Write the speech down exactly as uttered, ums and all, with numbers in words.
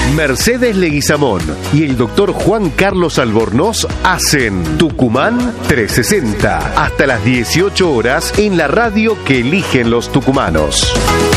Mercedes Leguizamón y el doctor Juan Carlos Albornoz hacen Tucumán trescientos sesenta hasta las dieciocho horas en la radio que eligen los tucumanos.